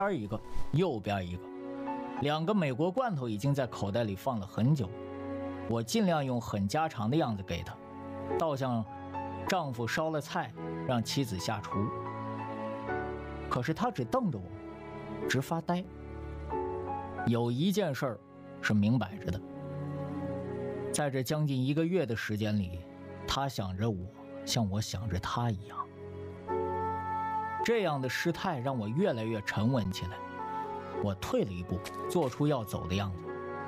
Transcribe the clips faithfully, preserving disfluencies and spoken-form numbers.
边一个，右边一个，两个美国罐头已经在口袋里放了很久。我尽量用很家常的样子给他，倒像丈夫烧了菜让妻子下厨。可是他只瞪着我，直发呆。有一件事儿是明摆着的，在这将近一个月的时间里，他想着我像我想着他一样。这样的失态让我越来越沉稳起来。我退了一步，做出要走的样子。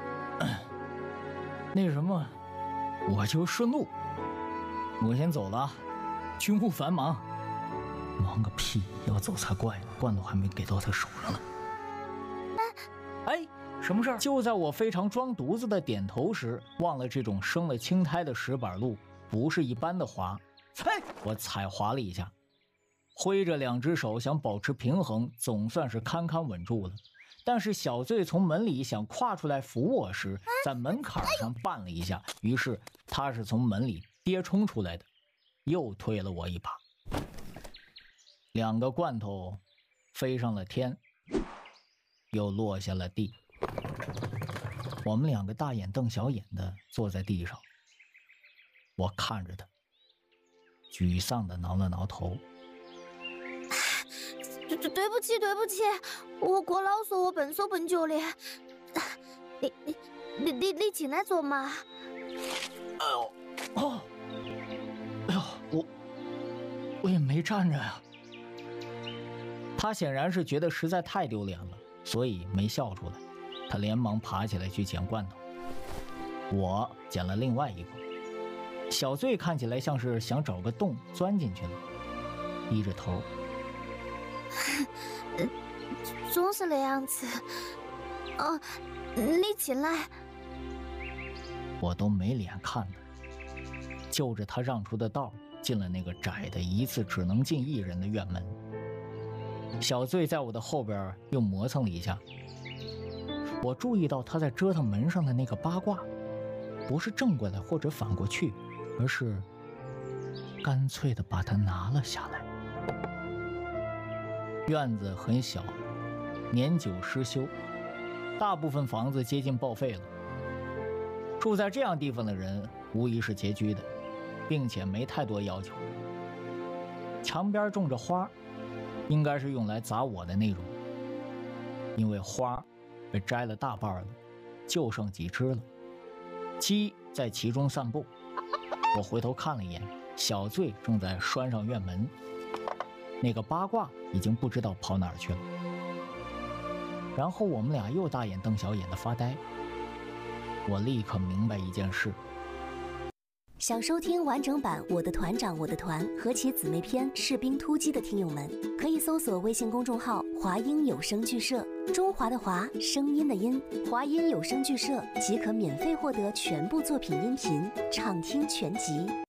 那什么，我就顺路，我先走了，军务繁忙。忙个屁，要走才怪呢，罐头还没给到他手上呢。哎，什么事儿？就在我非常装犊子的点头时，忘了这种生了青苔的石板路不是一般的滑。嘿，我踩滑了一下，挥着两只手想保持平衡，总算是堪堪稳住了。但是小醉从门里想跨出来扶我时，在门槛上绊了一下，于是他是从门里跌冲出来的，又推了我一把。两个罐头飞上了天，又落下了地。我们两个大眼瞪小眼的坐在地上，我看着他，沮丧的挠了挠头。 对对不起，对不起，我过劳嗦，我笨手笨脚的。你你你你你进来坐嘛。 哎呦，哦，哎呦，我我也没站着呀。他显然是觉得实在太丢脸了，所以没笑出来。他连忙爬起来去捡罐头，我捡了另外一个。小醉看起来像是想找个洞钻进去了，低着头。 总是那样子。哦，你进来。 我都没脸看他，就着他让出的道进了那个窄的一次只能进一人的院门。小醉在我的后边又磨蹭了一下，我注意到他在折腾门上的那个八卦，不是正过来或者反过去，而是干脆的把它拿了下来。院子很小，年久失修，大部分房子接近报废了。住在这样地方的人无疑是拮据的，并且没太多要求。墙边种着花，应该是用来砸我的那种，因为花被摘了大半了，就剩几枝了。鸡在其中散步，我回头看了一眼，小醉正在拴上院门，那个八卦已经不知道跑哪儿去了。然后我们俩又大眼瞪小眼的发呆。我立刻明白一件事。 想收听完整版《我的团长我的团》和其姊妹篇《士兵突击》的听友们，可以搜索微信公众号华音有声剧社，中华的华，声音的音，华音有声剧社即可免费获得全部作品音频，畅听全集。